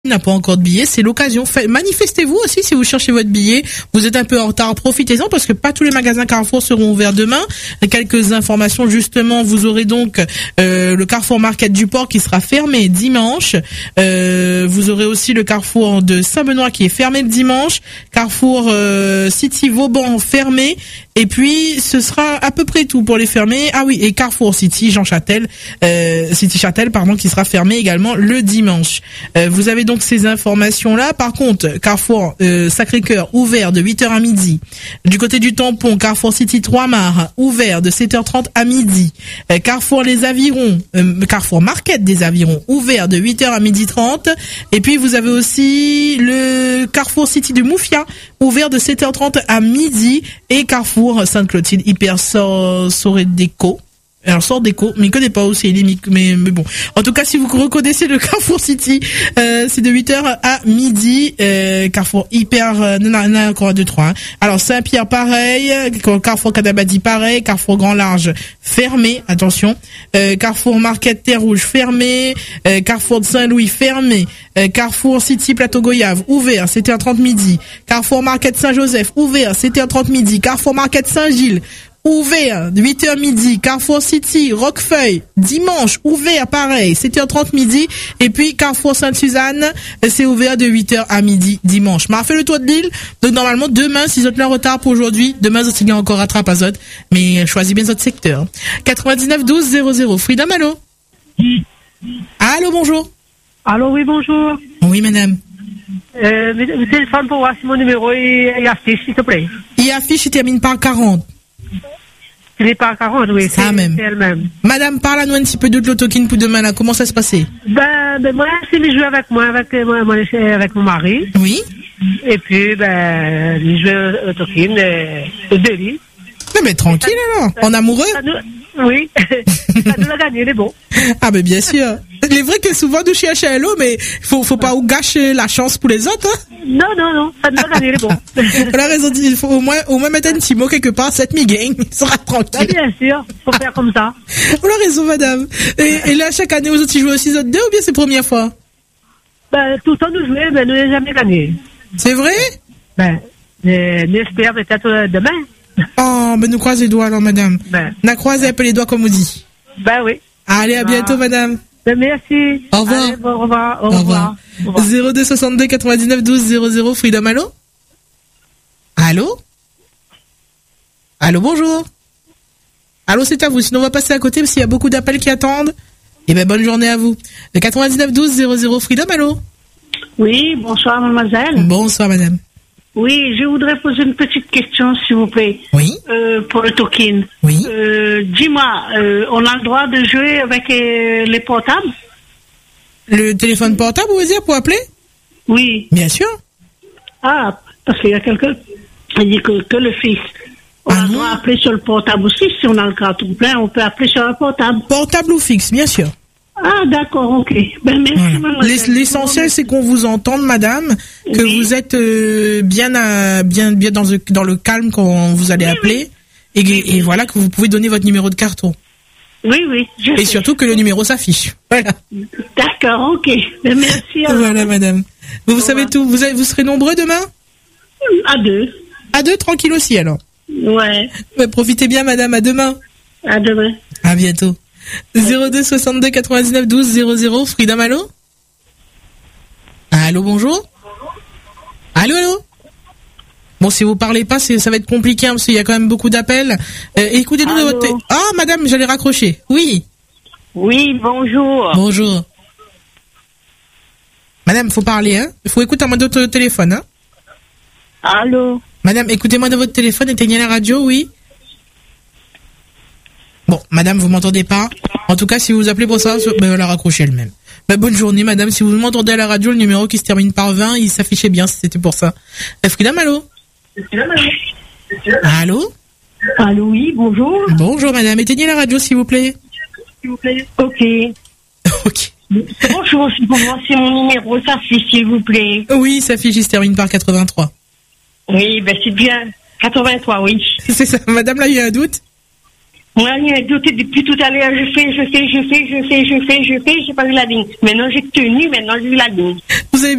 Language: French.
n'a pas encore de billet, c'est l'occasion. Manifestez-vous aussi si vous cherchez votre billet. Vous êtes un peu en retard, profitez-en parce que pas tous les magasins Carrefour seront ouverts demain. Quelques informations justement, vous aurez donc le Carrefour Market du Port qui sera fermé dimanche. Vous aurez aussi le Carrefour de Saint-Benoît qui est fermé le dimanche. Carrefour City Vauban fermé. Et puis ce sera à peu près tout pour les fermer. Ah oui, et Carrefour City City Châtel qui sera fermé également le dimanche. Vous avez donc ces informations-là. Par contre, Carrefour Sacré-Cœur ouvert de 8h à midi. Du côté du Tampon, Carrefour City Trois-Mars ouvert de 7h30 à midi. Carrefour Les Avirons, Carrefour Market des Avirons ouvert de 8h à 12h30. Et puis vous avez aussi le Carrefour City de Moufia ouvert de 7h30 à midi et Carrefour Sainte-Clotilde Hyper Soredeco. Alors sort déco, mais il connaît pas aussi mais bon. En tout cas, si vous reconnaissez le Carrefour City, c'est de 8h à midi. Carrefour Hyper encore 2-3. Hein. Alors Saint-Pierre pareil, Carrefour Kadabadi pareil, Carrefour Grand Large fermé, attention. Carrefour Market Terre Rouge fermé, Carrefour de Saint-Louis fermé, Carrefour City Plateau Goyave ouvert, 7h30 midi. Carrefour Market Saint-Joseph ouvert, 7h30 midi. Carrefour Market Saint-Gilles ouvert, 8h midi. Carrefour City, Roquefeuille, dimanche, ouvert, pareil, 7h30 midi. Et puis, Carrefour Sainte-Suzanne, c'est ouvert de 8h à midi, dimanche. M'a fait le tour de l'île. Donc, normalement, demain, si vous êtes là en retard pour aujourd'hui, demain, vous êtes encore rattrape à Zot. Mais, choisis bien votre secteur. 99 12 00. Freedom, allô? Allô, bonjour. Allô, oui, bonjour. Oui, madame. Vous téléphone pour voir si mon numéro il affiche, s'il te plaît. Il affiche, il termine par 40. Il est par 40, oui. Ça même. C'est elle-même. Madame, parle-nous un petit peu de l'autokin pour demain, là. Comment ça se passait? Ben, moi, c'est les jouer avec moi, avec mon mari. Oui. Et puis, les jouer autokin, au délit. Mais tranquille, alors. En amoureux? Oui. Ça nous a gagné, les bons. Ah, ben, bien sûr. Il est vrai que souvent, nous cherchons à l'eau, mais faut pas gâcher la chance pour les autres, hein. Non. Ça nous a gagné, les bons. On a raison, il faut au moins mettre un petit mot quelque part, cette mi-gang. Il sera tranquille. Bien sûr. Faut faire comme ça. On a raison, madame. Et là, chaque année, vous autres, jouez aussi autres deux ou bien c'est la première fois? Tout le temps, nous jouons, mais nous n'avons jamais gagné. C'est vrai? J'espère peut-être demain. Oh, nous croisons les doigts, alors, madame. On croise un peu les doigts, comme on dit. Oui. Allez, à bientôt, madame. Merci. Au revoir. Allez, au revoir. 02 62 99 12 00. Freedom, allô? Allô, bonjour. Allô, c'est à vous. Sinon, on va passer à côté parce qu'il y a beaucoup d'appels qui attendent. Eh ben, bonne journée à vous. Le 99 12 00. Freedom, allô? Oui, bonsoir, mademoiselle. Bonsoir, madame. Oui, je voudrais poser une petite question, s'il vous plaît. Oui. Pour le token. Oui. Dis-moi, on a le droit de jouer avec les portables? Le téléphone portable, vous voulez dire, pour appeler? Oui. Bien sûr. Ah, parce qu'il y a quelqu'un qui dit que le fixe. On a le droit d'appeler sur le portable aussi. Si on a le carton plein, on peut appeler sur un portable. Portable ou fixe, bien sûr. Ah, d'accord, ok. Merci, voilà. L'essentiel, c'est qu'on vous entende, madame, que vous êtes bien dans le calme quand vous allez appeler, et voilà, que vous pouvez donner votre numéro de carton. Oui. Et surtout que le numéro s'affiche. Voilà. D'accord, ok. Merci. Voilà, madame. Vous savez tout. Vous serez nombreux demain? À deux. À deux, tranquille aussi, alors. Ouais. Profitez bien, madame. À demain. À demain. À bientôt. 02 62 99 12 00. Freedom, allô? Allô, bonjour? Allô? Bon, si vous parlez pas, ça va être compliqué, hein, parce qu'il y a quand même beaucoup d'appels. Écoutez-nous de votre... Ah, madame, j'allais raccrocher. Oui. Oui, bonjour. Bonjour. Madame, faut parler, hein? Faut écouter à moi de votre téléphone, hein? Allô? Madame, écoutez-moi de votre téléphone, éteignez la radio, oui? Bon, madame, vous m'entendez pas? En tout cas, si vous appelez pour ça, on la raccrocher elle-même. Bonne journée, madame. Si vous m'entendez à la radio, le numéro qui se termine par 20, il s'affichait bien, c'était pour ça. Freedom, allô? Allô? Allô, oui, bonjour. Bonjour, madame. Éteignez la radio, s'il vous plaît. Ok. Ok. Bonjour, c'est pour voir si mon numéro s'affiche, s'il vous plaît. Oui, il s'affiche, il se termine par 83. Oui, c'est bien. 83, oui. C'est ça. Madame, là, il y a un doute? Moi, rien douté depuis tout à l'heure, je fais, j'ai pas vu la ligne. Maintenant, j'ai tenu, maintenant, j'ai vu la ligne. Vous avez